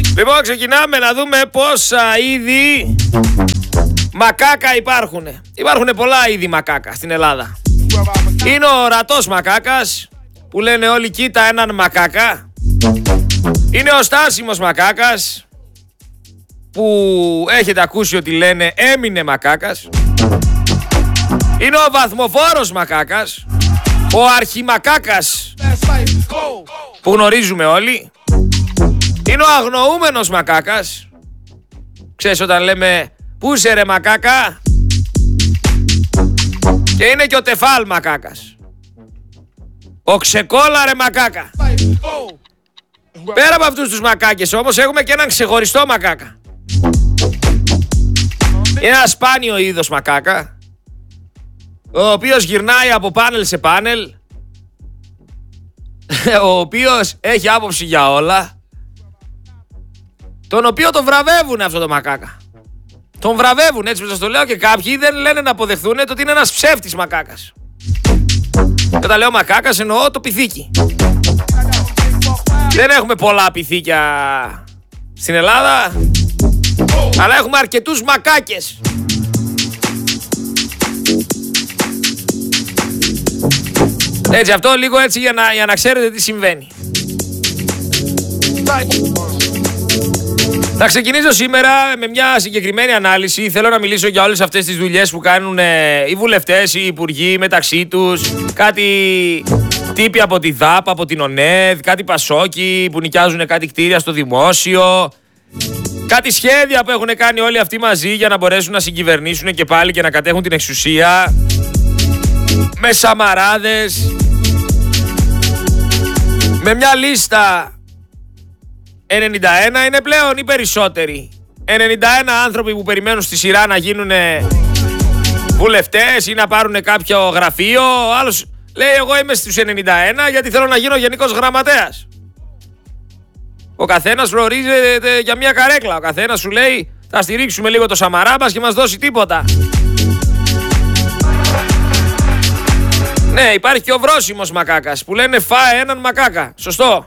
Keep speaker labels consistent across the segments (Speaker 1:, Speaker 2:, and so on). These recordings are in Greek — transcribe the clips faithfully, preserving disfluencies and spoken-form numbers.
Speaker 1: Λοιπόν, ξεκινάμε να δούμε πόσα είδη μακάκα υπάρχουν. Υπάρχουν πολλά είδη μακάκα στην Ελλάδα. Είναι ο ορατός μακάκας που λένε όλοι κοίτα έναν μακάκα. Είναι ο στάσιμος μακάκας που έχετε ακούσει ότι λένε έμεινε μακάκας. Είναι ο βαθμοφόρος μακάκας, ο αρχιμακάκας που γνωρίζουμε όλοι. Είναι ο αγνοούμενος μακάκας. Ξέρεις όταν λέμε πού είσαι ρε μακάκα. Και είναι και ο τεφάλ μακάκας, ο ξεκόλα ρε μακάκα. Πέρα από αυτούς τους μακάκες όμως έχουμε και έναν ξεχωριστό μακάκα. Είναι ένα σπάνιο είδος μακάκα, ο οποίος γυρνάει από πάνελ σε πάνελ, ο οποίος έχει άποψη για όλα, τον οποίο τον βραβεύουν αυτό το μακάκα. Τον βραβεύουν, έτσι που σας το λέω, και κάποιοι δεν λένε να αποδεχθούν ότι είναι ένας ψεύτης μακάκας. Και όταν λέω μακάκας εννοώ το πυθίκι. Δεν έχουμε πολλά πυθίκια στην Ελλάδα, αλλά έχουμε αρκετούς μακάκες. Έτσι, αυτό λίγο έτσι για να, για να ξέρετε τι συμβαίνει. Θα ξεκινήσω σήμερα με μια συγκεκριμένη ανάλυση. Θέλω να μιλήσω για όλες αυτές τις δουλειές που κάνουν οι βουλευτές, οι υπουργοί μεταξύ τους. Κάτι τύποι από τη ΔΑΠ, από την ΟΝΕΔ, κάτι πασόκι που νοικιάζουν κάτι κτίρια στο δημόσιο. Κάτι σχέδια που έχουν κάνει όλοι αυτοί μαζί για να μπορέσουν να συγκυβερνήσουν και πάλι και να κατέχουν την εξουσία. Με σαμαράδες. Με μια λίστα ενενήντα ένα είναι πλέον οι περισσότεροι. ενενήντα ένα άνθρωποι που περιμένουν στη σειρά να γίνουν βουλευτές ή να πάρουν κάποιο γραφείο. Ο άλλος λέει εγώ είμαι στους ενενήντα ένα γιατί θέλω να γίνω γενικός γραμματέας. Ο καθένας προορίζεται για μια καρέκλα. Ο καθένας σου λέει θα στηρίξουμε λίγο το Σαμαρά μας και μας δώσει τίποτα. Ναι, υπάρχει και ο βρόσιμος μακάκας που λένε φάε έναν μακάκα. Σωστό.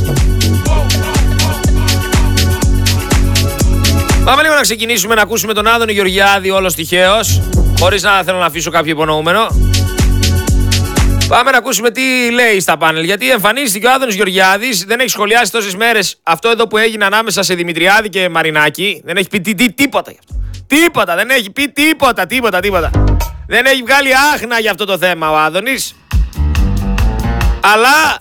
Speaker 1: Πάμε λίγο να ξεκινήσουμε να ακούσουμε τον Άδωνη Γεωργιάδη όλος τυχαίος, χωρίς να θέλω να αφήσω κάποιο υπονοούμενο. Πάμε να ακούσουμε τι λέει στα πάνελ, γιατί εμφανίστηκε ο Άδωνης Γεωργιάδης, δεν έχει σχολιάσει τόσες μέρες αυτό εδώ που έγινε ανάμεσα σε Δημητριάδη και Μαρινάκη. Δεν έχει πει τι, τι, τίποτα γι' αυτό. Τίποτα, δεν έχει πει τίποτα, τίποτα, τίποτα. Δεν έχει βγάλει άχνα για αυτό το θέμα ο Άδωνης. Αλλά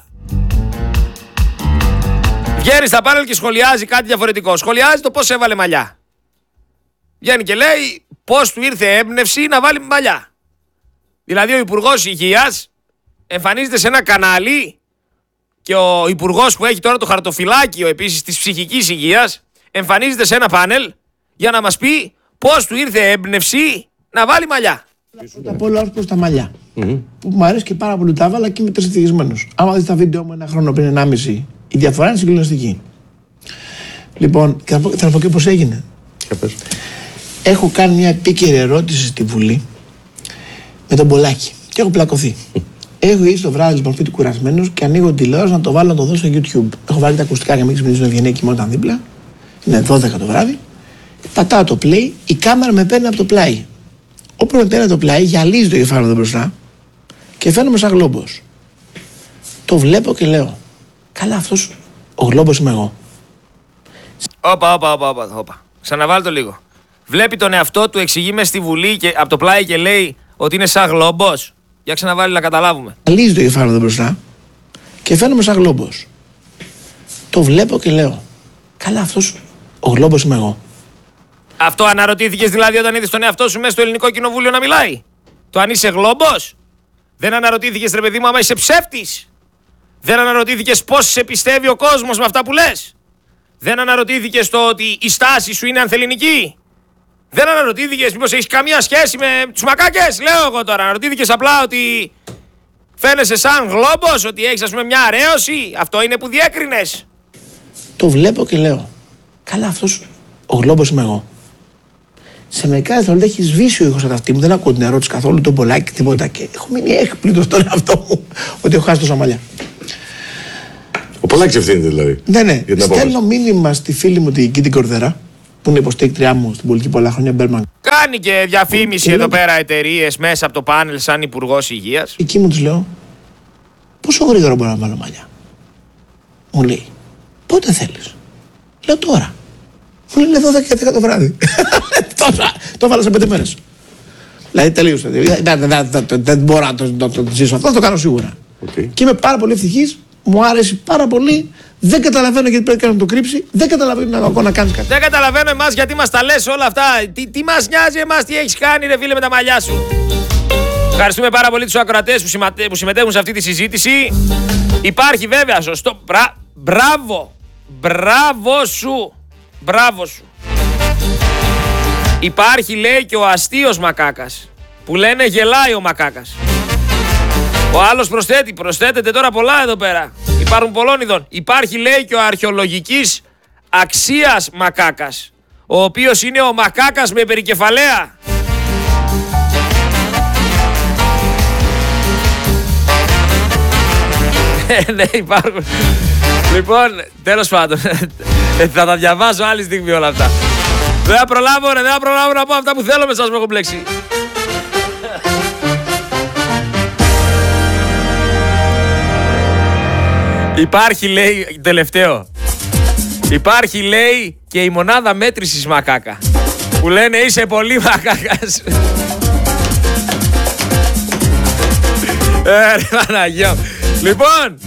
Speaker 1: βγαίνει στα πάνελ και σχολιάζει κάτι διαφορετικό. Σχολιάζει το πώς έβαλε μαλλιά. Βγαίνει και λέει πώς του ήρθε έμπνευση να βάλει μαλλιά. Δηλαδή ο Υπουργός Υγείας εμφανίζεται σε ένα κανάλι και ο Υπουργός που έχει τώρα το χαρτοφυλάκιο επίσης της ψυχικής υγείας εμφανίζεται σε ένα πάνελ για να μας πει πώς του ήρθε έμπνευση να βάλει μαλλιά.
Speaker 2: Πρώτα απ' όλα ως προς τα μαλλιά. Mm-hmm. Που μου αρέσει και πάρα πολύ τα έβαλα και είμαι ευτυχισμένος. Άμα δεις τα βίντεο μου ένα χρόνο πριν ενάμιση, η διαφορά είναι συγκλονιστική. Λοιπόν, θα πω, θα πω και πώς έγινε. Έχω κάνει μια επίκαιρη ερώτηση στη Βουλή με τον Πολάκη και έχω πλακωθεί. Έχω ήδη το βράδυ λοιπόν σπίτι κουρασμένος και ανοίγω τηλεόραση να το βάλω να το δω στο YouTube. Έχω βάλει τα ακουστικά για να μην ξυπνήσω τον Ευγενή και όταν δίπλα. Είναι δώδεκα το βράδυ. Πατάω το play, η κάμερα με παίρνει από το πλάι. Όπου με παίρνει το πλάι, γυαλίζει το κεφάλι εδώ μπροστά και φαίνομαι σαν γλόμπος. Το βλέπω και λέω, καλά αυτός ο γλόμπος είμαι εγώ.
Speaker 1: Όπα, όπα, όπα, όπα, όπα. Ξαναβάλω το λίγο. Βλέπει τον εαυτό του, εξηγεί μες στη Βουλή και από το πλάι και λέει ότι είναι σαν γλόμπος. Για ξαναβάλει να καταλάβουμε.
Speaker 2: Γυαλίζει το κεφάλι εδώ μπροστά και φαίνομαι σαν γλόμπος. Το βλέπω και λέω, καλά αυτός ο γλόμπος είμαι εγώ.
Speaker 1: Αυτό αναρωτήθηκες δηλαδή όταν είδες τον εαυτό σου μέσα στο ελληνικό κοινοβούλιο να μιλάει? Το αν είσαι γλόμπος? Δεν αναρωτήθηκες ρε παιδί μου άμα είσαι ψεύτης? Δεν αναρωτήθηκες πώς σε πιστεύει ο κόσμος με αυτά που λες? Δεν αναρωτήθηκες το ότι η στάση σου είναι ανθελληνική? Δεν αναρωτήθηκες μήπως έχεις καμία σχέση με τους μακάκες? Λέω εγώ τώρα, αναρωτήθηκες απλά ότι φαίνεσαι σαν γλόμπος, ότι έχεις ας πούμε μια αρέωση? Αυτό είναι που διέκρινες?
Speaker 2: Το βλέπω και λέω, καλά αυτός ο γλόμπος είμαι εγώ. Σε μερικά δευτερόλεπτα έχει σβήσει ο ήχος από αυτή μου, δεν ακούω την ερώτηση καθόλου, τον Πολάκη, τίποτα και έχω μείνει έκπληκτος στον εαυτό μου ότι έχω χάσει τόσα μαλλιά.
Speaker 3: Οπότε Πολλά εξευθύνεται δηλαδή.
Speaker 2: Ναι, ναι. Στέλνω μήνυμα στη φίλη μου την Κίτη Κορδερά, που είναι υποστήρικτριά μου στην πολιτική πολλά χρόνια, Μπέρμαν.
Speaker 1: Κάνει και διαφήμιση εδώ πέρα εταιρείες μέσα από το πάνελ σαν υπουργός υγείας.
Speaker 2: Εκεί μου τους λέω, πόσο γρήγορα μπορώ να βάλω μαλλιά. Μου λέει, πότε θέλεις. Λέω τώρα. Μου λέει δώδεκα και δέκα το βράδυ. Το βάλα σε πέντε μέρες. Δηλαδή τελείωσε. Δεν μπορώ να το ζήσω αυτό, θα το κάνω σίγουρα. Και είμαι πάρα πολύ ευτυχής. Μου άρεσε πάρα πολύ. Δεν καταλαβαίνω γιατί πρέπει να το κρύψει. Δεν καταλαβαίνω να, να κάνει κάτι.
Speaker 1: Δεν καταλαβαίνω εμάς γιατί μας τα λες όλα αυτά. Τι, τι μας νοιάζει εμάς, τι έχεις κάνει, ρε φίλε, με τα μαλλιά σου. Ευχαριστούμε πάρα πολύ τους ακροατές που, συμμετέ, που συμμετέχουν σε αυτή τη συζήτηση. Υπάρχει βέβαια σωστό. Μπρα, μπράβο. Μπράβο σου. Μπράβο σου. Υπάρχει, λέει, και ο αστείος μακάκας. Που λένε γελάει ο μακάκας. Ο άλλος προσθέτει, προσθέτεται τώρα πολλά εδώ πέρα. Υπάρχουν πολλών ειδών. Υπάρχει, λέει, και ο αρχαιολογικής αξίας μακάκας, ο οποίος είναι ο μακάκας με περικεφαλαία. Ναι, υπάρχουν. Λοιπόν, τέλος πάντων, θα τα διαβάζω άλλη στιγμή όλα αυτά. Δεν θα προλάβω, ρε, δεν θα προλάβω να πω αυτά που θέλω με σας που έχω μπλέξει. Υπάρχει, λέει, τελευταίο. Υπάρχει, λέει, και η μονάδα μέτρησης μακάκα. Που λένε είσαι πολύ μακάκας. Ε, ρε Παναγιώ. Λοιπόν,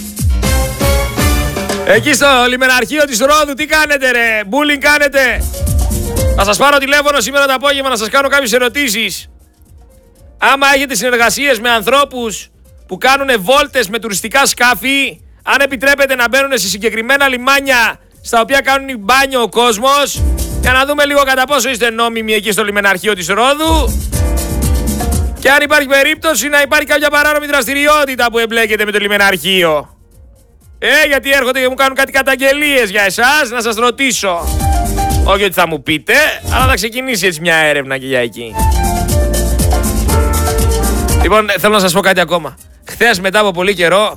Speaker 1: εκεί στο λιμεναρχείο της Ρόδου τι κάνετε, ρε, μπούλινγκ κάνετε. Θα σας πάρω τηλέφωνο σήμερα το απόγευμα να σας κάνω κάποιες ερωτήσεις. Άμα έχετε συνεργασίες με ανθρώπους που κάνουν βόλτες με τουριστικά σκάφη, αν επιτρέπετε να μπαίνουν σε συγκεκριμένα λιμάνια στα οποία κάνουν μπάνιο ο κόσμος, για να δούμε λίγο κατά πόσο είστε νόμιμοι εκεί στο λιμεναρχείο της Ρόδου και αν υπάρχει περίπτωση να υπάρχει κάποια παράνομη δραστηριότητα που εμπλέκεται με το λιμεναρχείο. Ε, γιατί έρχονται και μου κάνουν κάτι καταγγελίες για εσάς, να σας ρωτήσω. Όχι ότι θα μου πείτε, αλλά θα ξεκινήσει έτσι μια έρευνα και για εκεί. Λοιπόν, θέλω να σας πω κάτι ακόμα. Χθες μετά από πολύ καιρό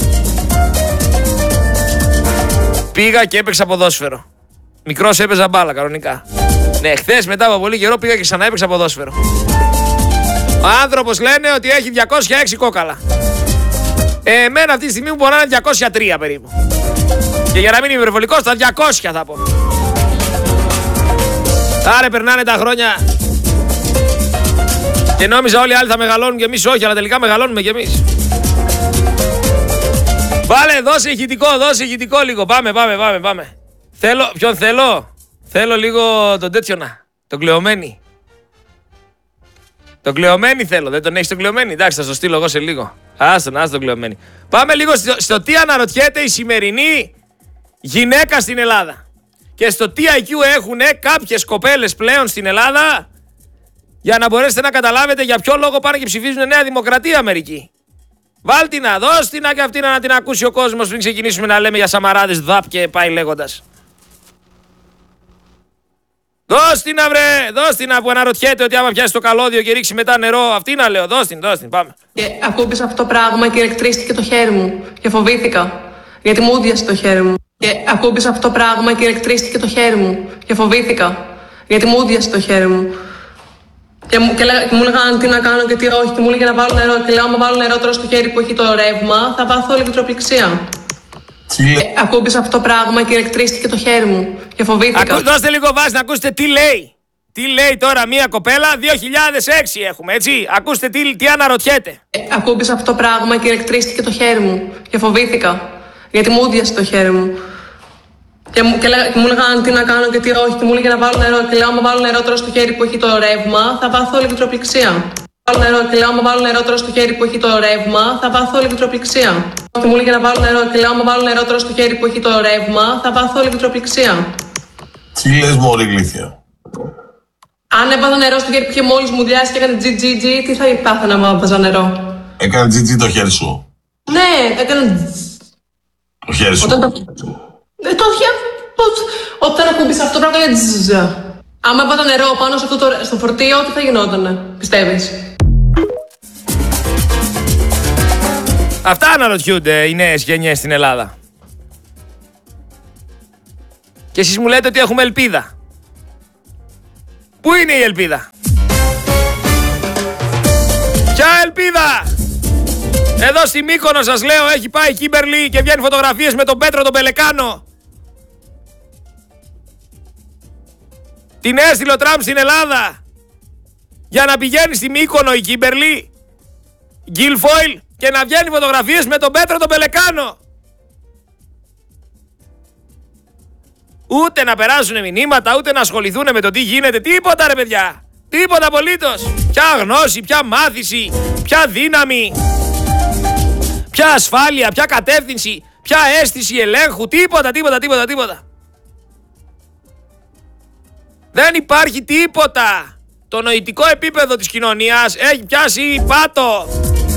Speaker 1: πήγα και έπαιξα ποδόσφαιρο. Μικρός έπαιζα μπάλα κανονικά. Ναι, χθες μετά από πολύ καιρό πήγα και ξανά έπαιξα ποδόσφαιρο. Ο άνθρωπος λένε ότι έχει διακόσια έξι κόκαλα. Ε, εμένα αυτή τη στιγμή μου μπορεί να είναι διακόσια τρία περίπου. Και για να μην είμαι υπερβολικός, τα διακόσια θα πω. Άρα περνάνε τα χρόνια και νόμιζα όλοι οι άλλοι θα μεγαλώνουν και εμείς όχι, αλλά τελικά μεγαλώνουμε και εμείς. Βάλε, δώσε ηχητικό, δώσε ηχητικό λίγο. Πάμε, πάμε, πάμε, πάμε. Θέλω, ποιον θέλω. Θέλω λίγο τον τέτοιο να. Τον Κλεωμένη. Τον Κλεωμένη θέλω. Δεν τον έχεις τον Κλεωμένη. Εντάξει, θα στο στείλω εγώ σε λίγο. Άστον, άστον Κλεωμένη. Πάμε λίγο στο, στο τι αναρωτιέται η σημερινή γυναίκα στην Ελλάδα. Και στο τι άι κιου έχουν κάποιες κοπέλες πλέον στην Ελλάδα, για να μπορέσετε να καταλάβετε για ποιο λόγο πάνε και ψηφίζουν Νέα Δημοκρατία μερικοί. Βάλ την να, δώσ' την να και αυτή να την ακούσει ο κόσμος πριν ξεκινήσουμε να λέμε για Σαμαράδες, ΔΑΠ και πάει λέγοντας. Δώσ' την να, βρε, δώσ' την να, που αναρωτιέται ότι άμα πιάσει το καλώδιο και ρίξει μετά νερό, αυτή να λέω, δώσ' την, δώσ' την, πάμε.
Speaker 4: Και ακούμπησα αυτό το πράγμα και ηλεκτρίστηκε το χέρι μου και φοβήθηκα, γιατί μου ούδιασε το χέρι μου. Και ακούμπησα αυτό το πράγμα και ηλεκτρίστηκε το χέρι μου και φοβήθηκα, γιατί μου ούδιασε το χέρι μου. Και μου, και, και μου έλεγαν τι να κάνω και τι όχι, και μου έλεγε να βάλω νερό. Και λέω: άμα βάλω νερό τώρα στο χέρι που έχει το ρεύμα, θα πάθω ηλεκτροπληξία. Ε, ακούμπησα αυτό το πράγμα και ηλεκτρίστηκε το χέρι μου και φοβήθηκα.
Speaker 1: Ακού, δώστε λίγο βάση να ακούσετε τι λέει. Τι λέει τώρα μία κοπέλα, δύο χιλιάδες έξι έχουμε, έτσι. Ακούστε τι, τι αναρωτιέται.
Speaker 4: Ε, ακούμπησα αυτό το πράγμα και ηλεκτρίστηκε το χέρι μου και φοβήθηκα, γιατί μου ούδιασε το χέρι μου. Και μου, και, και μου έλεγαν τι να κάνω και τι όχι, και μου έλεγε να βάλω νερό. Και λέω: άμα βάλω νερό τώρα στο χέρι που έχει το ρεύμα, θα πάθω ηλεκτροπληξία. Βάλω νερό, και λέω: άμα βάλω νερό τώρα στο χέρι που έχει το ρεύμα, θα πάθω ηλεκτροπληξία. Και μου έλεγε να βάλω νερό, και λέω: άμα βάλω νερό τώρα στο χέρι που έχει το ρεύμα, θα πάθω ηλεκτροπληξία.
Speaker 3: Τι λες, μωρή ηλίθεια.
Speaker 4: Αν έβαζα νερό στο χέρι που είχε μόλις μου διάσει και έκανε τζι τζι τζι, τι θα πάθαινα άμα έβαζα νερό.
Speaker 3: Έκανε τζι τζι το χέρι σου.
Speaker 4: Ναι, έκανε.
Speaker 3: Το χέρι σου.
Speaker 4: Όταν το... Ε, το χέρι. Όταν ακούμπησα αυτό το πράγμα, τζζζζ. Άμα έβαζα νερό πάνω σε αυτό το, στο φορτίο, τι θα γινότανε, πιστεύεις?
Speaker 1: Αυτά αναρωτιούνται οι νέες γενιές στην Ελλάδα. Και εσείς μου λέτε ότι έχουμε ελπίδα. Πού είναι η ελπίδα? Ποια ελπίδα? Εδώ στη Μύκονο σας λέω έχει πάει η Κίμπερλι και βγαίνει φωτογραφίες με τον Πέτρο τον Πελεκάνο. Την έστειλε ο Τραμπ στην Ελλάδα για να πηγαίνει στη Μύκονο η Κίμπερλι Γκίλφοιλ και να βγαίνει φωτογραφίες με τον Πέτρο τον Πελεκάνο. Ούτε να περάσουν μηνύματα, ούτε να ασχοληθούν με το τι γίνεται. Τίποτα ρε παιδιά. Τίποτα απολύτως. Ποια γνώση, ποια μάθηση, ποια δύναμη, ποια ασφάλεια, ποια κατεύθυνση, ποια αίσθηση ελέγχου. Τίποτα, τίποτα, τίποτα, τίποτα. Δεν υπάρχει τίποτα. Το νοητικό επίπεδο της κοινωνίας έχει πιάσει πάτο.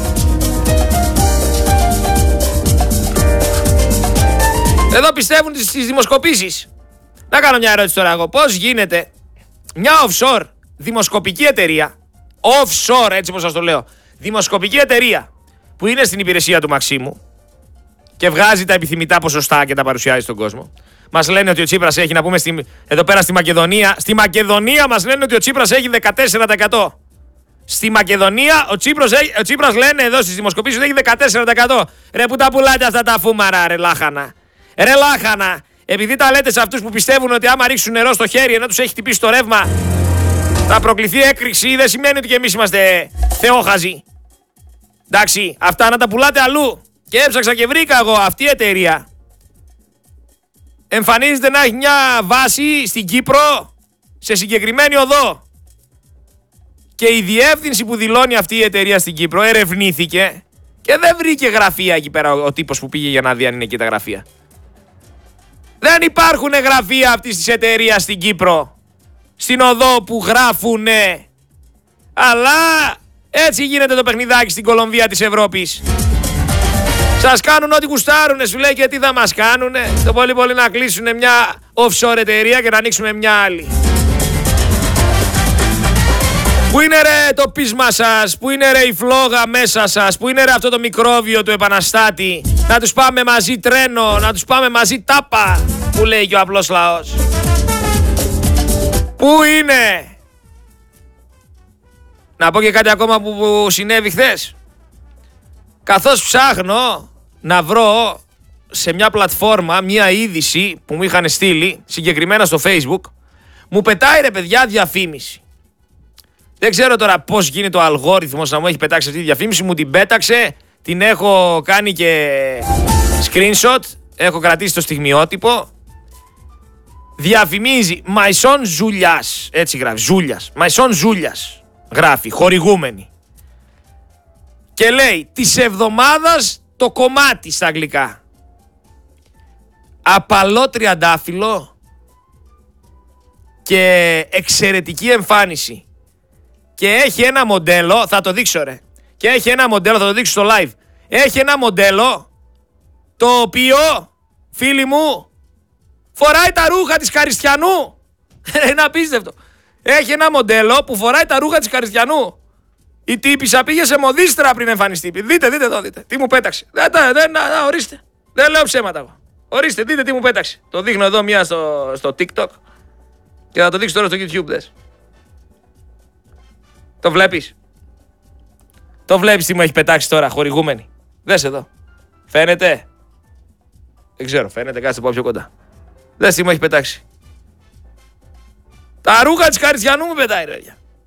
Speaker 1: Εδώ πιστεύουν στις δημοσκοπήσεις. Να κάνω μια ερώτηση τώρα εγώ. Πώς γίνεται μια offshore δημοσκοπική εταιρεία, offshore έτσι όπως σας το λέω, δημοσκοπική εταιρεία που είναι στην υπηρεσία του Μαξίμου και βγάζει τα επιθυμητά ποσοστά και τα παρουσιάζει στον κόσμο. Μας λένε ότι ο Τσίπρας έχει, να πούμε στη, εδώ πέρα στη Μακεδονία, στη Μακεδονία μας λένε ότι ο Τσίπρας έχει δεκατέσσερα τοις εκατό. Στη Μακεδονία ο Τσίπρας, ο Τσίπρας λένε εδώ στις δημοσκοπήσεις ότι έχει δεκατέσσερα τοις εκατό. Ρε που τα πουλάτε αυτά τα φούμαρα ρε λάχανα. Ρε λάχανα. Επειδή τα λέτε σε αυτούς που πιστεύουν ότι άμα ρίξουν νερό στο χέρι ενώ τους έχει χτυπήσει το ρεύμα θα προκληθεί έκρηξη, δεν σημαίνει ότι και εμείς είμαστε θεόχαζοι. Εντάξει, αυτά να τα πουλάτε αλλού. Και έψαξα και βρήκα εγώ αυτή η εταιρεία. Εμφανίζεται να έχει μια βάση στην Κύπρο σε συγκεκριμένη οδό. Και η διεύθυνση που δηλώνει αυτή η εταιρεία στην Κύπρο ερευνήθηκε και δεν βρήκε γραφεία εκεί πέρα ο τύπος που πήγε για να δει αν είναι εκεί τα γραφεία. Δεν υπάρχουν γραφεία αυτής της εταιρείας στην Κύπρο. Στην οδό που γράφουνε. Αλλά έτσι γίνεται το παιχνιδάκι στην Κολομβία της Ευρώπης. Σας κάνουν ό,τι γουστάρουνε, σου λέει, και τι θα μας κάνουνε. Το πολύ πολύ να κλείσουνε μια offshore εταιρεία και να ανοίξουμε μια άλλη. Πού είναι ρε το πείσμα σας, πού είναι ρε η φλόγα μέσα σας, πού είναι ρε αυτό το μικρόβιο του επαναστάτη. Να τους πάμε μαζί τρένο, να τους πάμε μαζί τάπα, που λέει και ο απλός λαός. Πού είναι? Να πω και κάτι ακόμα που, που συνέβη χθες. Καθώς ψάχνω να βρω σε μια πλατφόρμα μια είδηση που μου είχαν στείλει, συγκεκριμένα στο Facebook, μου πετάει ρε παιδιά διαφήμιση. Δεν ξέρω τώρα πώς γίνεται ο αλγόριθμος να μου έχει πετάξει αυτή τη διαφήμιση, μου την πέταξε, την έχω κάνει και screenshot, έχω κρατήσει το στιγμιότυπο. Διαφημίζει Μαϊσόν Ζούλιας, έτσι γράφει, Ζούλιας, Μαϊσόν Ζούλιας γράφει, χορηγούμενη. Και λέει της εβδομάδας το κομμάτι στα αγγλικά. Απαλό τριαντάφυλλο και εξαιρετική εμφάνιση. Και έχει ένα μοντέλο, θα το δείξω ρε. Και έχει ένα μοντέλο, θα το δείξω στο live. Έχει ένα μοντέλο το οποίο, φίλοι μου, φοράει τα ρούχα της Καριστιανού. Είναι απίστευτο. Έχει ένα μοντέλο που φοράει τα ρούχα της Καριστιανού. Η τύπισσα πήγε σε μοδίστρα πριν εμφανιστεί. Δείτε, δείτε εδώ, δείτε. Τι μου πέταξε. Δεν, δεν, να, ορίστε. Δεν λέω ψέματα εγώ. Ορίστε, δείτε τι μου πέταξε. Το δείχνω εδώ μία στο, στο TikTok και θα το δείξω τώρα στο YouTube. Δες. Το βλέπεις? Το βλέπεις τι μου έχει πετάξει τώρα, χορηγούμενη? Δες εδώ. Φαίνεται? Δεν ξέρω, φαίνεται, κάτσε πάω πιο κοντά. Δες τι μου έχει πετάξει. Τα ρούχα της Καριστιανού μου πετάει ρε.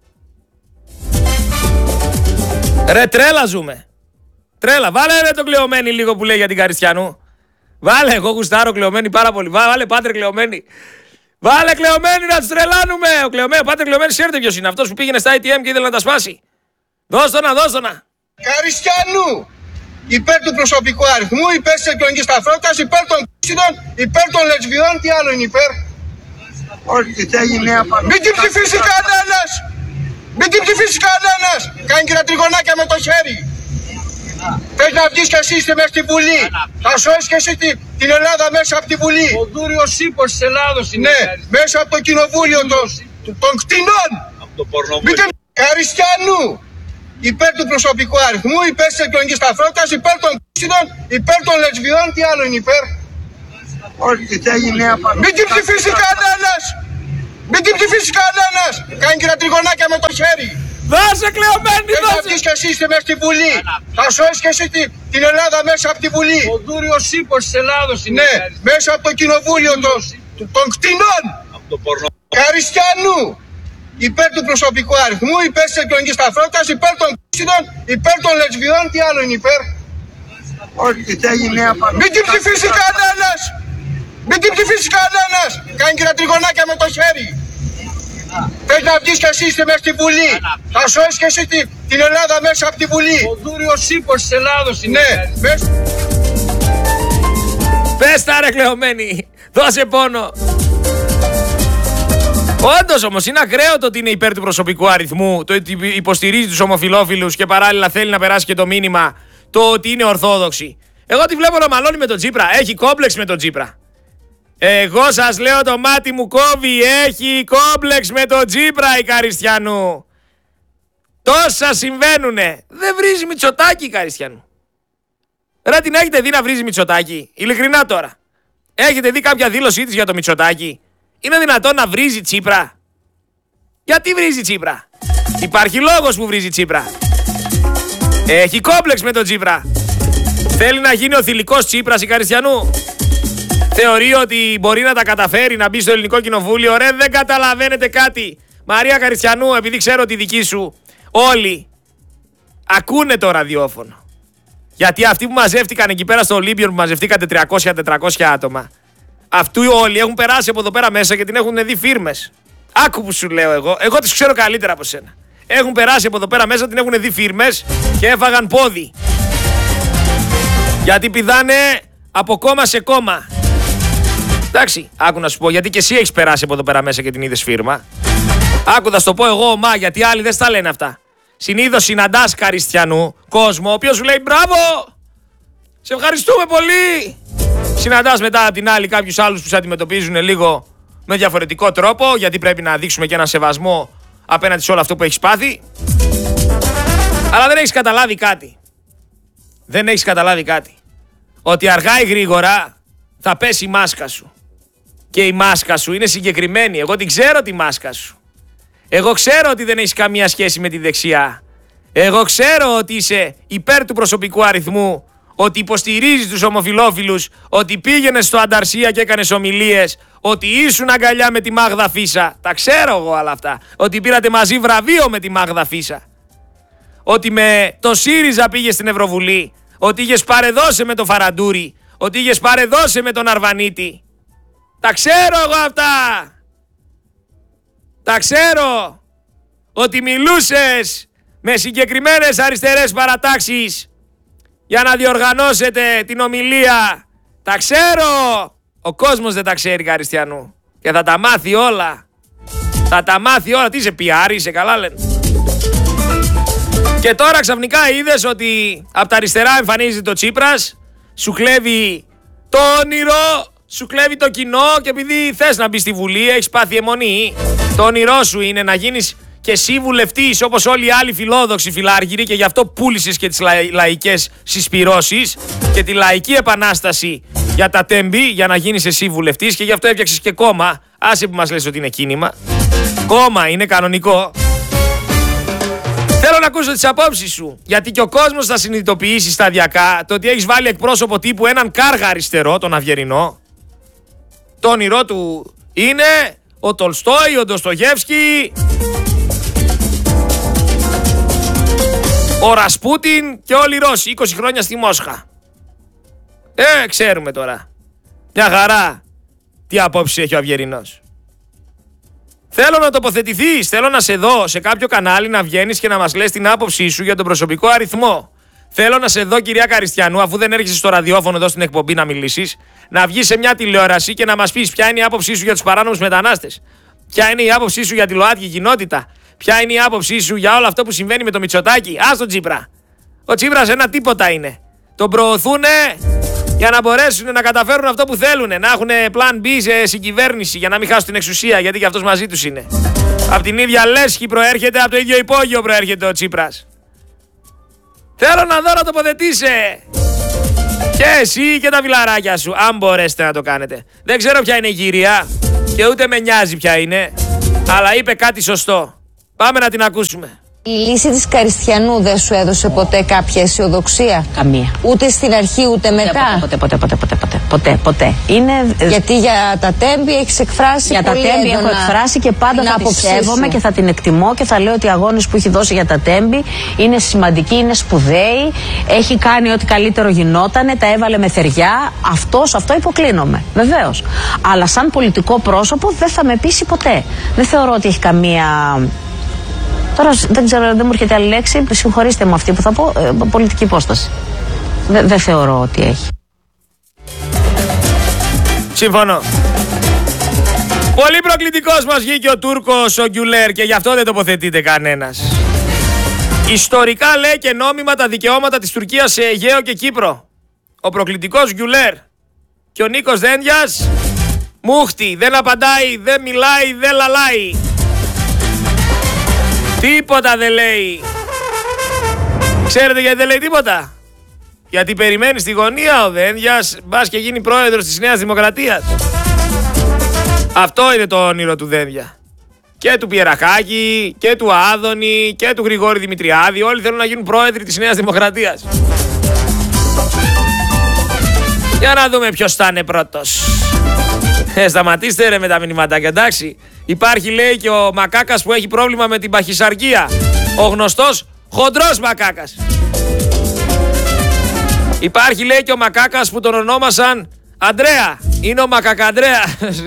Speaker 1: Ρε τρέλα ζούμε. Τρέλα. Βάλε ρε το Κλεωμένη λίγο που λέει για την Καριστιανού. Βάλε, εγώ γουστάρω Κλεωμένη πάρα πολύ. Βάλε Πάτρε Κλεωμένη. Βάλε Κλεωμένη να τους τρελάνουμε. Ο Κλεωμένη, ο Πάτρε Κλεωμένη, ξέρετε ποιος είναι? Αυτός που πήγαινε στα έι τι εμ και ήθελε να τα σπάσει. Δώσ' το να, δώσ' το να.
Speaker 5: Καριστιανού. Υπέρ του προσωπικού αριθμού, υπέρ της εκλογικής ταυτότητας, υπέρ των π***ιδων, υπέρ των λεσβιών. Τι άλλο είναι υπέρ?
Speaker 6: Όχι, τι έγινε νέα πάνω.
Speaker 5: Μην την ψηφίσει κανένας. Μην την ψηφίσει κανένας. Κάνει και τα τριγωνάκια με το χέρι. Πες να βγεις και εσύ μέσα στη Βουλή. Θα σώσεις και εσύ την, την Ελλάδα μέσα από τη Βουλή.
Speaker 6: Ο δούριος ύπος της Ελλάδος είναι.
Speaker 5: Ναι, μέσα από το κοινοβούλιο των, των κτηνών.
Speaker 6: Από το πορνοβούλιο.
Speaker 5: Καριστιανού. Υπέρ του προσωπικού αριθμού, υπέρ της εκλογικής ταυτότητας, υπέρ των π***ιδων, υπέρ των λεσβιών. Τι άλλο είναι υπέρ?
Speaker 6: Όχι, θα έγινε απαράδεκτο.
Speaker 5: Μην την ψηφίσει κανένας! Μην την ψηφίσει κανένας! Κάνει και τα τριγωνάκια με το χέρι!
Speaker 1: Δώσε κλεωμένη,
Speaker 5: Δεν θα
Speaker 1: δώσε!
Speaker 5: βγεις κι εσύ είστε μέσα στη Βουλή! Θα σώσεις κι εσύ τη- την Ελλάδα μέσα από τη Βουλή!
Speaker 6: Ο Δούριος ύπος της Ελλάδος είναι.
Speaker 5: Ναι, μέσα από το κοινοβούλιο των, των κτηνών!
Speaker 6: Από το πορνό.
Speaker 5: Καριστιανού! Υπέρ του προσωπικού αριθμού, υπέρ της εκλογικής ταυτότητας, υπέρ των π***ινων, υπέρ των λεσβιών, τι άλλο είναι υπέρ?
Speaker 6: Όχι, θα έγινε απαράδεκτο.
Speaker 5: Μην την ψηφίσει κανένας! Μην την ψηφίσει κανένας! Κάνει και τα τριγωνάκια με το χέρι! Θες να βγεις κι εσύ είστε μέσα στη Βουλή! Θα σώσεις κι εσύ τη- την Ελλάδα μέσα από τη Βουλή!
Speaker 6: Ο Δούριος ύπος της Ελλάδος είναι.
Speaker 5: Ναι, μέσα...
Speaker 1: Πες τα ρε κλεωμένη, δώσε πόνο. Όντως όμως είναι ακραίο το ότι είναι υπέρ του προσωπικού αριθμού, το ότι υποστηρίζει τους ομοφυλόφιλους και παράλληλα θέλει να περάσει και το μήνυμα το ότι είναι ορθόδοξη. Εγώ τη βλέπω να μαλώνει με τον Τσίπρα, έχει κόμπλεξ με τον Τσίπρα. Εγώ σας λέω το μάτι μου κόβει, έχει κόμπλεξ με τον Τσίπρα η Καριστιανού. Τόσα συμβαίνουνε, δεν βρίζει Μητσοτάκη η Καριστιανού. Ρε την έχετε δει να βρίζει Μητσοτάκη, ειλικρινά τώρα. Έχετε δει κάποια δήλωσή της για το Μητσοτάκη? Είναι δυνατόν να βρίζει Τσίπρα? Γιατί βρίζει Τσίπρα? Υπάρχει λόγος που βρίζει Τσίπρα. Έχει κόμπλεξ με τον Τσίπρα. Θέλει να γίνει ο θηλυκός Τσίπρας η Καριστιανού. Θεωρεί ότι μπορεί να τα καταφέρει να μπει στο ελληνικό κοινοβούλιο. Ρε δεν καταλαβαίνετε κάτι. Μαρία Καριστιανού, επειδή ξέρω τη δική σου όλοι ακούνε το ραδιόφωνο. Γιατί αυτοί που μαζεύτηκαν εκεί πέρα στο Ολύμπιο, που μαζευτήκατε τριακόσια τετρακόσια άτομα, αυτοί όλοι έχουν περάσει από εδώ πέρα μέσα και την έχουν δει φίρμες. Άκου που σου λέω εγώ. Εγώ τις ξέρω καλύτερα από σένα. Έχουν περάσει από εδώ πέρα μέσα, την έχουν δει φίρμες και έφαγαν πόδι. Γιατί πηδάνε από κόμμα σε κόμμα. Εντάξει, άκου να σου πω, γιατί και εσύ έχεις περάσει από εδώ πέρα μέσα και την είδες φίρμα. Άκου θα σου το πω εγώ, ομά, γιατί άλλοι δεν στα λένε αυτά. Συνήθως συναντάς Καριστιανού κόσμο, ο οποίος σου λέει μπράβο, σε ευχαριστούμε πολύ. Συναντάς μετά από την άλλη κάποιους άλλους που σε αντιμετωπίζουν λίγο με διαφορετικό τρόπο, γιατί πρέπει να δείξουμε και ένα σεβασμό απέναντι σε όλο αυτό που έχεις πάθει. Αλλά δεν έχεις καταλάβει κάτι. Δεν έχεις καταλάβει κάτι. Ότι αργά ή γρήγορα θα πέσει η μάσκα σου. Και η μάσκα σου είναι συγκεκριμένη. Εγώ την ξέρω τη μάσκα σου. Εγώ ξέρω ότι δεν έχεις καμία σχέση με τη δεξιά. Εγώ ξέρω ότι είσαι υπέρ του προσωπικού αριθμού, ότι υποστηρίζεις τους ομοφυλόφιλους, ότι πήγαινες στο Ανταρσία και έκανες ομιλίες, ότι ήσουν αγκαλιά με τη Μάγδα Φίσα. Τα ξέρω εγώ όλα αυτά. Ότι πήρατε μαζί βραβείο με τη Μάγδα Φίσα. Ότι με το ΣΥΡΙΖΑ πήγες στην Ευρωβουλή. Ότι είχες παρεδώσει με το Φαραντούρι. Ότι είχες παρεδώσει με τον Αρβανίτη. Τα ξέρω εγώ αυτά. Τα ξέρω. Ότι μιλούσες με συγκεκριμένες αριστερές παρατάξεις για να διοργανώσετε την ομιλία. Τα ξέρω. Ο κόσμος δεν τα ξέρει, Καριστιανού. Και θα τα μάθει όλα. Θα τα μάθει όλα. Τι είσαι πι αρ, είσαι καλά λένε. Και τώρα ξαφνικά είδες ότι από τα αριστερά εμφανίζεται το Τσίπρας, σου κλέβει το όνειρο, σου κλέβει το κοινό και επειδή θες να μπει στη Βουλή, έχεις πάθει αιμονή. Το όνειρό σου είναι να γίνεις και εσύ βουλευτής όπως όλοι οι άλλοι φιλόδοξοι φιλάργυροι και γι' αυτό πούλησες και τις λα... λαϊκές συσπυρώσεις και τη λαϊκή επανάσταση για τα τέμπη για να γίνεις εσύ βουλευτής και γι' αυτό έφτιαξες και κόμμα. Άσε που μας λες ότι είναι κίνημα. Κόμμα είναι κανονικό. Θέλω να ακούσω τις απόψεις σου, γιατί και ο κόσμος θα συνειδητοποιήσει σταδιακά το ότι έχεις βάλει εκπρόσωπο τύπου έναν κάργα αριστερό, τον Αυγερινό. Το όνειρό του είναι ο Τολστόι, ο Ντοστογεύσκι, ο Ρασπούτιν και όλοι οι Ρώσοι, είκοσι χρόνια στη Μόσχα. Ε, ξέρουμε τώρα. Μια χαρά τι απόψεις έχει ο Αυγερινός. Θέλω να τοποθετηθείς, θέλω να σε δω σε κάποιο κανάλι να βγαίνεις και να μας λες την άποψή σου για τον προσωπικό αριθμό. Θέλω να σε δω, κυρία Καριστιανού, αφού δεν έρχεσαι στο ραδιόφωνο εδώ στην εκπομπή να μιλήσεις, να βγεις σε μια τηλεόραση και να μας πεις ποια είναι η άποψή σου για τους παράνομους μετανάστες. Ποια είναι η άποψή σου για τη ΛΟΑΤΚΙ κοινότητα. Ποια είναι η άποψή σου για όλο αυτό που συμβαίνει με το Μητσοτάκη. Ας τον Τσίπρα. Ο Τσίπρας ένα τίποτα είναι. Τον προωθούνε για να μπορέσουν να καταφέρουν αυτό που θέλουν. Να έχουν plan B σε συγκυβέρνηση για να μην χάσουν την εξουσία, γιατί και αυτός μαζί τους είναι. Από την ίδια λέσχη προέρχεται, από το ίδιο υπόγειο προέρχεται ο Τσίπρας. Θέλω να δω να τοποθετήσει. Και εσύ και τα φιλαράκια σου, αν μπορέσετε να το κάνετε. Δεν ξέρω ποια είναι η κυρία και ούτε με νοιάζει ποια είναι, αλλά είπε κάτι σωστό. Πάμε να την ακούσουμε.
Speaker 7: Η λύση της Καριστιανού δεν σου έδωσε ποτέ κάποια αισιοδοξία?
Speaker 8: Καμία.
Speaker 7: Ούτε στην αρχή ούτε μετά?
Speaker 8: Ποτέ, ποτέ, ποτέ, ποτέ, ποτέ, ποτέ, ποτέ. Είναι...
Speaker 7: Γιατί για τα Τέμπη έχεις εκφράσει
Speaker 8: για
Speaker 7: πολύ
Speaker 8: τα Τέμπη έχω εκφράσει και πάντα θα τη σέβομαι και θα την εκτιμώ και θα λέω ότι οι αγώνες που έχει δώσει για τα Τέμπη είναι σημαντικοί, είναι σπουδαίοι. Έχει κάνει ό,τι καλύτερο γινότανε, τα έβαλε με θεριά. Αυτός, αυτό υποκλίνομαι, βεβαίως. Αλλά σαν πολιτικό πρόσωπο δεν θα με πείσει ποτέ. Δεν θεωρώ ότι έχει καμία... Τώρα δεν ξέρω, δεν μου έρχεται άλλη λέξη, συγχωρήστε με αυτή που θα πω, ε, πολιτική υπόσταση. Δεν δε θεωρώ ότι έχει.
Speaker 1: Συμφωνώ. Πολύ προκλητικός μας βγήκε ο Τούρκος ο Γκιουλέρ και γι' αυτό δεν τοποθετείται κανένας. Ιστορικά λέει και νόμιμα τα δικαιώματα της Τουρκίας σε Αιγαίο και Κύπρο. Ο προκλητικός Γκιουλέρ και ο Νίκος Δένδιας, μούχτη, δεν απαντάει, δεν μιλάει, δεν λαλάει. Τίποτα δεν λέει. Ξέρετε γιατί δεν λέει τίποτα? Γιατί περιμένει στη γωνία ο Δένδιας, μπας και γίνει πρόεδρος της Νέας Δημοκρατίας. Αυτό είναι το όνειρο του Δένδια. Και του Πιεραχάκη, και του Άδωνη, και του Γρηγόρη Δημητριάδη. Όλοι θέλουν να γίνουν πρόεδροι της Νέας Δημοκρατίας. Για να δούμε ποιος θα είναι πρώτος. Ε, σταματήστε ρε με τα μηνυματάκια, εντάξει. Υπάρχει λέει και ο Μακάκας που έχει πρόβλημα με την παχυσαρκία. Ο γνωστός χοντρός Μακάκας. Υπάρχει λέει και ο Μακάκας που τον ονόμασαν Αντρέα. Είναι ο Μακακαντρέα.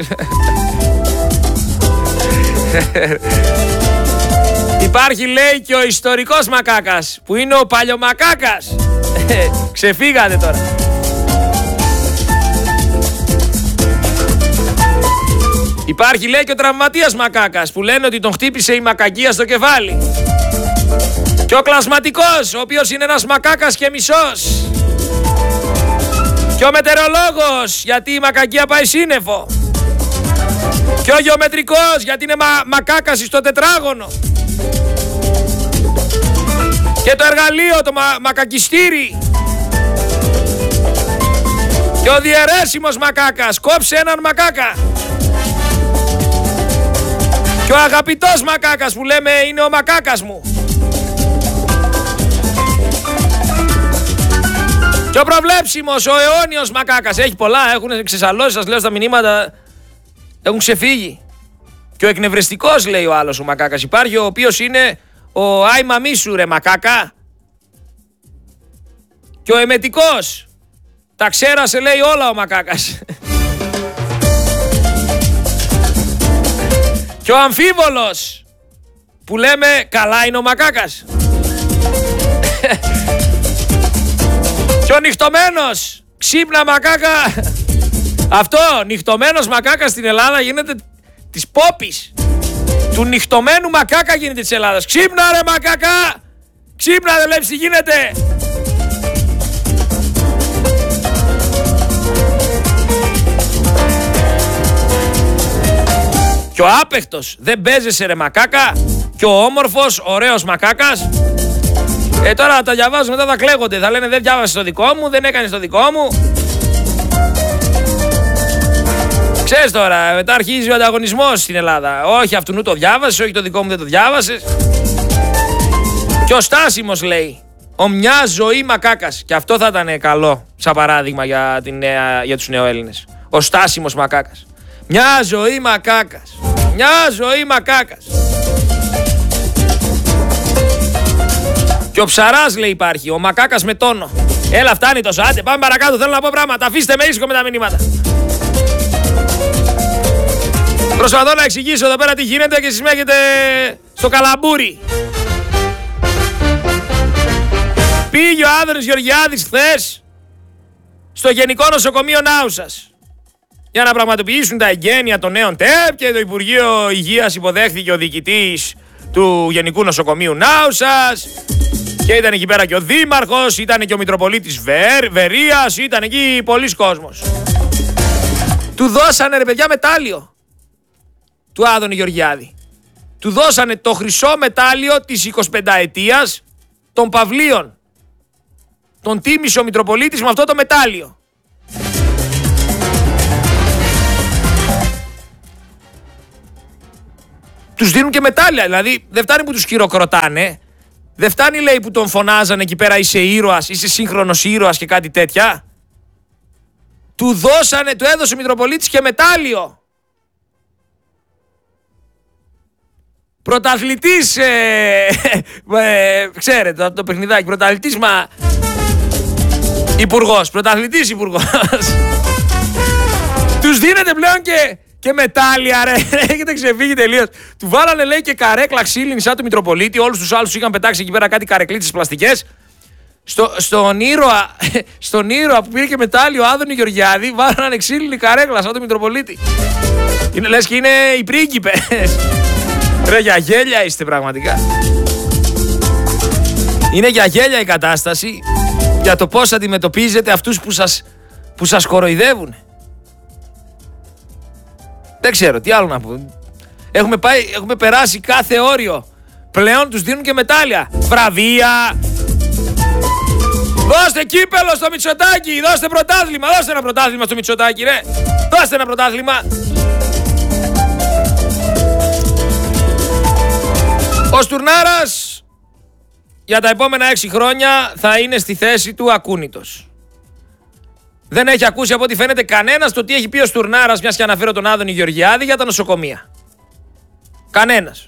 Speaker 1: Υπάρχει λέει και ο ιστορικός Μακάκας που είναι ο Παλιομακάκας. Ξεφύγατε τώρα. Υπάρχει λέει και ο τραυματίας Μακάκας που λένε ότι τον χτύπησε η μακακία στο κεφάλι. Και ο κλασματικός, ο οποίος είναι ένας Μακάκας και μισός. Και ο μετεωρολόγος, γιατί η μακακία πάει σύννεφο. Και ο γεωμετρικός, γιατί είναι μα, Μακάκας στο τετράγωνο. Και το εργαλείο, το μα, μακακιστήρι. Και ο διαιρέσιμος Μακάκας, κόψε έναν Μακάκα. Και ο αγαπητός Μακάκας που λέμε είναι ο Μακάκας μου. Και ο προβλέψιμος, ο αιώνιος Μακάκας. Έχει πολλά, έχουν ξεσαλώσει, σας λέω στα μηνύματα. Έχουν ξεφύγει. Και ο εκνευριστικός λέει ο άλλος ο Μακάκας υπάρχει, ο οποίος είναι ο Άι μαμί σου ρε Μακάκα. Και ο εμετικός. Τα ξέρασε λέει όλα ο Μακάκας. Και ο αμφίβολος που λέμε καλά είναι ο Μακάκας. Και ο νυχτωμένος, ξύπνα Μακάκα. Αυτό, νυχτωμένος Μακάκας στην Ελλάδα γίνεται της πόπης. Του νυχτωμένου Μακάκα γίνεται της Ελλάδας. Ξύπνα ρε Μακάκα. Ξύπνα δεν βλέπεις τι γίνεται. Και ο άπεχτος, δεν παίζεσαι ρε Μακάκα. Και ο όμορφος, ωραίος Μακάκας. Ε τώρα τα διαβάζω μετά θα κλαίγονται. Θα λένε δεν διάβασες το δικό μου, δεν έκανες το δικό μου. Ξέρεις τώρα, μετά αρχίζει ο ανταγωνισμός στην Ελλάδα. Όχι αυτού το διάβασες, όχι το δικό μου δεν το διάβασες. Και ο στάσιμος λέει, ο μια ζωή Μακάκας. Και αυτό θα ήταν καλό σαν παράδειγμα για, την νέα, για τους νεοέλληνες. Ο στάσιμος Μακάκας. Μια ζωή Μακάκας. Μια ζωή Μακάκας. Και ο ψαράς λέει υπάρχει, ο Μακάκας με τόνο. Έλα φτάνει τόσο, άντε πάμε παρακάτω, θέλω να πω πράγματα. Αφήστε με ήσυχο με τα μηνύματα. Προσπαθώ να εξηγήσω εδώ πέρα τι γίνεται και εσείς με έχετε στο καλαμπούρι. Πήγε ο Άδωνης Γεωργιάδης χθες στο Γενικό Νοσοκομείο Νάουσας για να πραγματοποιήσουν τα εγγένεια των νέων ΤΕΠ και το Υπουργείο Υγείας υποδέχθηκε ο διοικητής του Γενικού Νοσοκομείου Νάουσας και ήταν εκεί πέρα και ο Δήμαρχος, ήταν και ο Μητροπολίτης Βερ, Βερίας, ήταν εκεί πολλής κόσμος. Του δώσανε ρε παιδιά μετάλλιο του Άδωνη Γεωργιάδη. Του δώσανε το χρυσό μετάλλιο της εικοσιπενταετίας των Παυλίων. τον τίμησε ο Μητροπολίτης με αυτό το μετάλλιο. Τους δίνουν και μετάλλια, δηλαδή δεν φτάνει που τους χειροκροτάνε, δεν φτάνει λέει που τον φωνάζανε εκεί πέρα είσαι ήρωας, είσαι σύγχρονος ήρωας και κάτι τέτοια. Του δώσανε, του έδωσε ο Μητροπολίτης και μετάλλιο. Πρωταθλητής, ε, ε, ξέρετε το, το παιχνιδάκι, πρωταθλητής μα... Υπουργός, πρωταθλητής υπουργός. Τους δίνετε πλέον και, και μετάλλια ρε, έχετε ξεφύγει τελείως. Του βάλανε λέει και καρέκλα ξύλινη σαν του Μητροπολίτη, όλους τους άλλους είχαν πετάξει εκεί πέρα κάτι καρεκλίτσες πλαστικές. Στο, στον, ήρωα, στον ήρωα που πήρε και μετάλλιο ο Άδωνη Γεωργιάδη βάλανε ξύλινη καρέκλα σαν του Μητροπολίτη. Είναι λες και είναι οι πρίγκιπες. Ρε για γέλια είστε πραγματικά. Είναι για γέλια η κατάσταση για το πώς αντιμετωπίζετε αυτούς που σας, που σας κοροϊδεύουν. Δεν ξέρω τι άλλο να πω. Έχουμε, πάει, έχουμε περάσει κάθε όριο. Πλέον τους δίνουν και μετάλλια. Βραβεία. Δώστε κύπελο στο Μητσοτάκη. Δώστε πρωτάθλημα. Δώστε ένα πρωτάθλημα στο Μητσοτάκη ρε. Δώστε ένα πρωτάθλημα. Ο Στουρνάρας για τα επόμενα έξι χρόνια θα είναι στη θέση του ακούνητος. Δεν έχει ακούσει από ό,τι φαίνεται κανένας το τι έχει πει ο Στουρνάρας, μιας και αναφέρω τον Άδωνη Γεωργιάδη, για τα νοσοκομεία. Κανένας.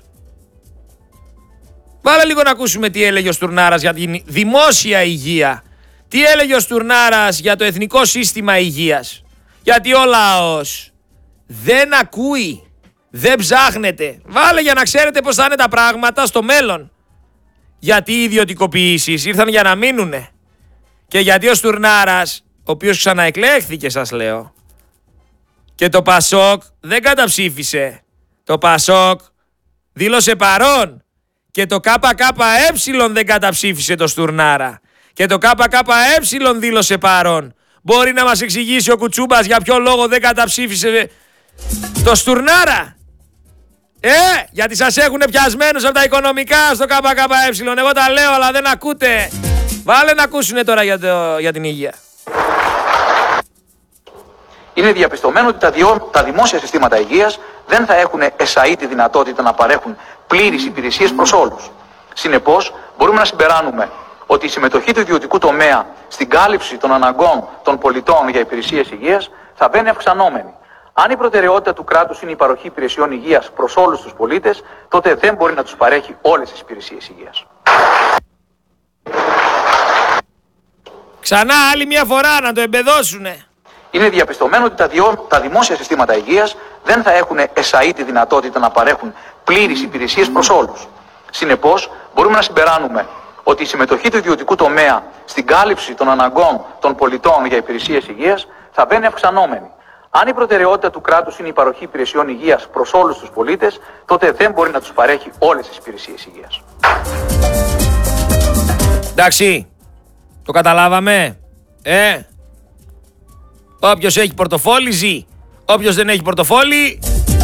Speaker 1: Βάλε λίγο να ακούσουμε τι έλεγε ο Στουρνάρας για την δημόσια υγεία. Τι έλεγε ο Στουρνάρας για το Εθνικό Σύστημα Υγείας. Γιατί ο λαός δεν ακούει. Δεν ψάχνετε. Βάλε για να ξέρετε πώς θα είναι τα πράγματα στο μέλλον. Γιατί οι ιδιωτικοποιήσεις ήρθαν για να μείνουνε. Και γιατί ο Στουρνάρας, ο οποίος ξαναεκλέχθηκε σας λέω, και το Πασόκ δεν καταψήφισε. Το Πασόκ δήλωσε παρόν. Και το ΚΚΕ δεν καταψήφισε το Στουρνάρα. Και το ΚΚΕ δήλωσε παρόν. Μπορεί να μας εξηγήσει ο Κουτσούμπας για ποιο λόγο δεν καταψήφισε το Στουρνάρα. Ε, γιατί σας έχουν πιασμένους από τα οικονομικά στο ΚΚΕ. Εγώ τα λέω αλλά δεν ακούτε. Βάλε να ακούσουνε τώρα για, το, για την υγεία.
Speaker 9: Είναι διαπιστωμένο ότι τα, διό, τα δημόσια συστήματα υγείας δεν θα έχουν εσαΐ τη δυνατότητα να παρέχουν πλήρεις υπηρεσίες προς όλους. Συνεπώς, μπορούμε να συμπεράνουμε ότι η συμμετοχή του ιδιωτικού τομέα στην κάλυψη των αναγκών των πολιτών για υπηρεσίες υγείας θα βαίνει αυξανόμενη. Αν η προτεραιότητα του κράτους είναι η παροχή υπηρεσιών υγείας προς όλους τους πολίτες, τότε δεν μπορεί να τους παρέχει όλες τις υπηρεσίες υγείας.
Speaker 1: Ξανά άλλη μια φορά να το εμπεδώσουνε.
Speaker 9: Είναι διαπιστωμένο ότι τα, διό, τα δημόσια συστήματα υγείας δεν θα έχουν εσαΐ τη δυνατότητα να παρέχουν πλήρεις υπηρεσίες προς όλους. Συνεπώς, μπορούμε να συμπεράνουμε ότι η συμμετοχή του ιδιωτικού τομέα στην κάλυψη των αναγκών των πολιτών για υπηρεσίες υγείας θα βαίνει αυξανόμενη. Αν η προτεραιότητα του κράτους είναι η παροχή υπηρεσιών υγείας προς όλους τους πολίτες, τότε δεν μπορεί να τους παρέχει όλες τις υπηρεσίες υγείας.
Speaker 1: Εντάξει, το καταλάβαμε, ε. Όποιος έχει πορτοφόλι ζει. Όποιος δεν έχει πορτοφόλι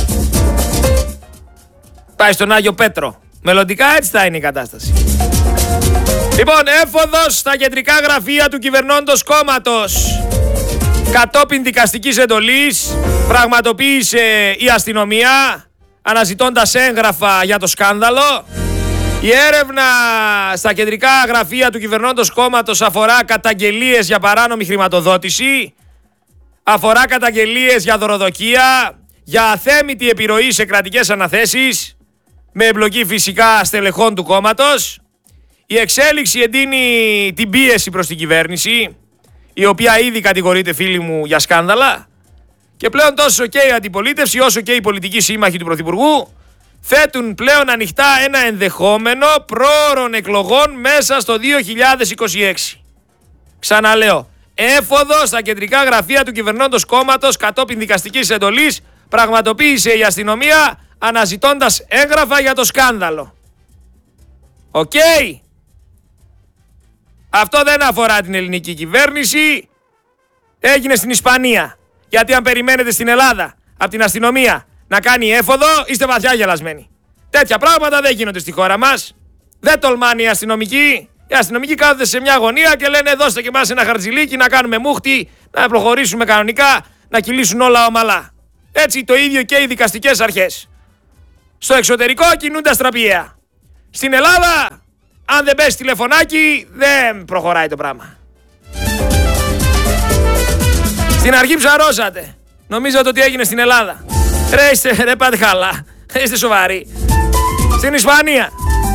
Speaker 1: πάει στον Άγιο Πέτρο. Μελλοντικά έτσι θα είναι η κατάσταση. Λοιπόν, έφοδος στα κεντρικά γραφεία του κυβερνώντος κόμματος. Κατόπιν δικαστικής εντολής πραγματοποίησε η αστυνομία αναζητώντας έγγραφα για το σκάνδαλο. Η έρευνα στα κεντρικά γραφεία του κυβερνώντος κόμματος αφορά καταγγελίες για παράνομη χρηματοδότηση, αφορά καταγγελίες για δωροδοκία, για αθέμητη επιρροή σε κρατικές αναθέσεις, με εμπλοκή φυσικά στελεχών του κόμματος. Η εξέλιξη εντείνει την πίεση προς την κυβέρνηση, η οποία ήδη κατηγορείται, φίλοι μου, για σκάνδαλα, και πλέον τόσο και η αντιπολίτευση όσο και οι πολιτικοί σύμμαχοι του Πρωθυπουργού θέτουν πλέον ανοιχτά ένα ενδεχόμενο πρόωρων εκλογών μέσα στο δύο χιλιάδες είκοσι έξι. Ξαναλέω, έφοδο στα κεντρικά γραφεία του κυβερνώντος κόμματος κατόπιν δικαστικής εντολής πραγματοποίησε η αστυνομία αναζητώντας έγγραφα για το σκάνδαλο. Οκ. Okay. Αυτό δεν αφορά την ελληνική κυβέρνηση. Έγινε στην Ισπανία. Γιατί αν περιμένετε στην Ελλάδα από την αστυνομία να κάνει έφοδο, είστε βαθιά γελασμένοι. Τέτοια πράγματα δεν γίνονται στη χώρα μας. Δεν τολμάνε οι αστυνομικοί. Οι αστυνομικοί κάθονται σε μια γωνία και λένε δώστε και εμάς ένα χαρτζηλίκι να κάνουμε μούχτη, να προχωρήσουμε κανονικά, να κυλήσουν όλα ομαλά. Έτσι το ίδιο και οι δικαστικές αρχές. Στο εξωτερικό κινούνται αστραπιαία. Στην Ελλάδα, αν δεν πέσει τηλεφωνάκι, δεν προχωράει το πράγμα. Στην αρχή ψαρώσατε. Νομίζατε ότι έγινε στην Ελλάδα. Ρε, είστε, ρε πάτε καλά. Είστε σοβαροί. Στην Ισπανία.